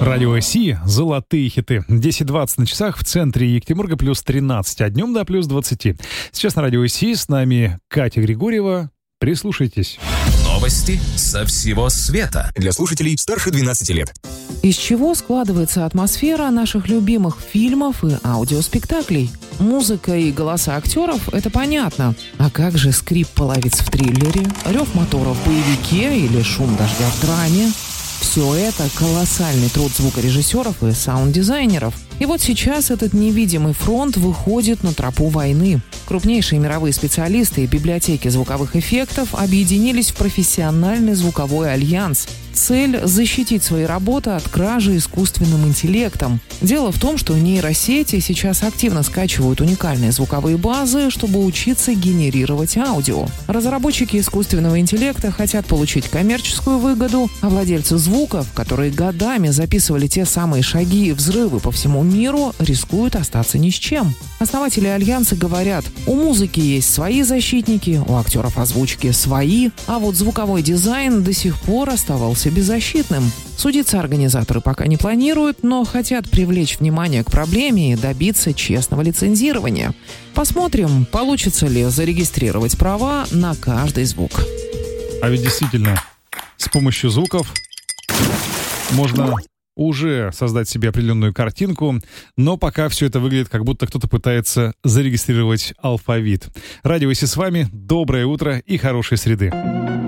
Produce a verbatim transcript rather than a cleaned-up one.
Радио Си, золотые хиты. десять двадцать на часах, в центре Екатеринбурга плюс тринадцать, а днем до плюс двадцать. Сейчас на Радио Си с нами Катя Григорьева. Прислушайтесь. Новости со всего света. Для слушателей старше двенадцати лет. Из чего складывается атмосфера наших любимых фильмов и аудиоспектаклей? Музыка и голоса актеров – это понятно. А как же скрип половиц в триллере, рев моторов в боевике или шум дождя в драме? Все это колоссальный труд звукорежиссеров и саунд-дизайнеров. И вот сейчас этот невидимый фронт выходит на тропу войны. Крупнейшие мировые специалисты и библиотеки звуковых эффектов объединились в профессиональный звуковой альянс. Цель – защитить свои работы от кражи искусственным интеллектом. Дело в том, что нейросети сейчас активно скачивают уникальные звуковые базы, чтобы учиться генерировать аудио. Разработчики искусственного интеллекта хотят получить коммерческую выгоду, а владельцы звуков, которые годами записывали те самые шаги и взрывы по всему миру, рискуют остаться ни с чем. Основатели Альянса говорят, у музыки есть свои защитники, у актеров озвучки свои, а вот звуковой дизайн до сих пор оставался беззащитным. Судиться организаторы пока не планируют, но хотят привлечь внимание к проблеме и добиться честного лицензирования. Посмотрим, получится ли зарегистрировать права на каждый звук. А ведь действительно, с помощью звуков можно уже создать себе определенную картинку, но пока все это выглядит, как будто кто-то пытается зарегистрировать алфавит. Радио Си с вами, доброе утро и хорошей среды.